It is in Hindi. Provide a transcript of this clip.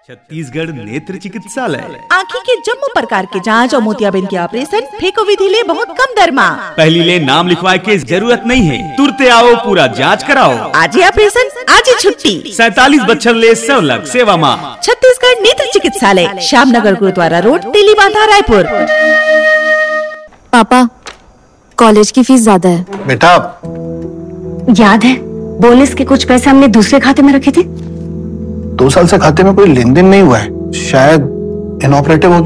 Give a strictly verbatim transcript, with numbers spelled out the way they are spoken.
छत्तीसगढ़ नेत्र चिकित्सालय। आँखी के जम्मू प्रकार के जांच और मोतियाबिंद के ऑपरेशन फेको विधि ले बहुत कम दर में। पहली ले नाम लिखवाए के जरूरत नहीं है, तुरते आओ पूरा जांच कराओ। आज ही ऑपरेशन आज ही छुट्टी। सैतालीस बच्चर ले सवलग सेवा माँ। छत्तीसगढ़ नेत्र चिकित्सालय, श्यामनगर गुरुद्वारा रोड, तेलीबांधा, रायपुर। पापा, कॉलेज की फीस ज्यादा है। बेटा याद है बोनस के कुछ पैसे हमने दूसरे खाते में रखे थे। दो साल से खाते में कोई लेन देन नहीं हुआ है, शायद इनऑपरेटिव हो गया।